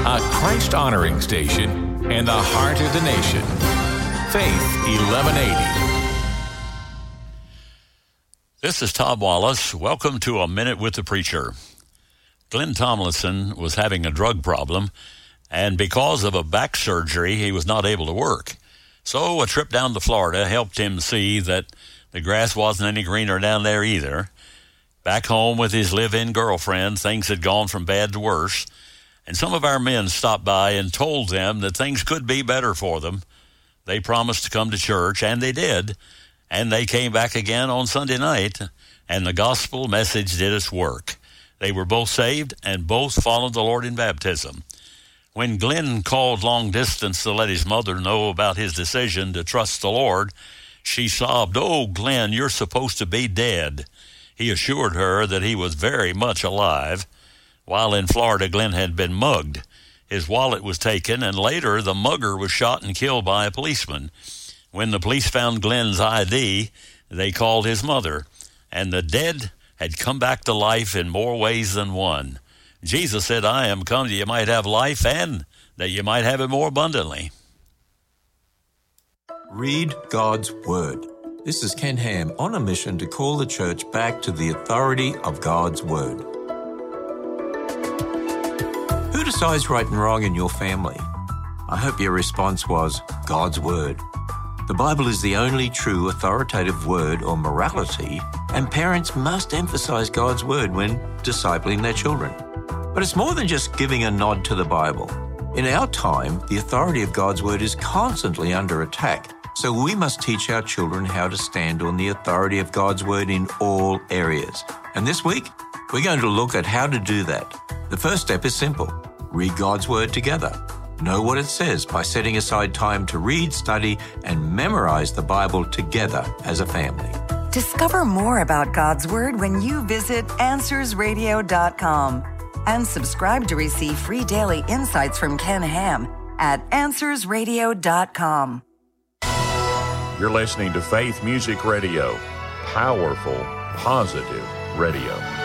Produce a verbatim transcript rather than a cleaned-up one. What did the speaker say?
a Christ-honoring station in the heart of the nation. Faith eleven eighty. This is Tom Wallace. Welcome to A Minute with the Preacher. Glenn Tomlinson was having a drug problem, and because of a back surgery, he was not able to work. So a trip down to Florida helped him see that the grass wasn't any greener down there either. Back home with his live-in girlfriend, things had gone from bad to worse, and some of our men stopped by and told them that things could be better for them. They promised to come to church, and they did, and they came back again on Sunday night, and the gospel message did its work. They were both saved and both followed the Lord in baptism. When Glenn called long distance to let his mother know about his decision to trust the Lord, she sobbed, "Oh, Glenn, you're supposed to be dead." He assured her that he was very much alive. While in Florida, Glenn had been mugged. His wallet was taken, and later the mugger was shot and killed by a policeman. When the police found Glenn's I D, they called his mother, and the dead had come back to life in more ways than one. Jesus said, "I am come that you might have life and that you might have it more abundantly." Read God's Word. This is Ken Ham on a mission to call the church back to the authority of God's Word. Who decides right and wrong in your family? I hope your response was God's Word. The Bible is the only true authoritative word or morality, and parents must emphasize God's Word when discipling their children. But it's more than just giving a nod to the Bible. In our time, the authority of God's Word is constantly under attack, so we must teach our children how to stand on the authority of God's Word in all areas. And this week, we're going to look at how to do that. The first step is simple. Read God's Word together. Know what it says by setting aside time to read, study, and memorize the Bible together as a family. Discover more about God's Word when you visit answers radio dot com and subscribe to receive free daily insights from Ken Ham at answers radio dot com. You're listening to Faith Music Radio, powerful, positive radio.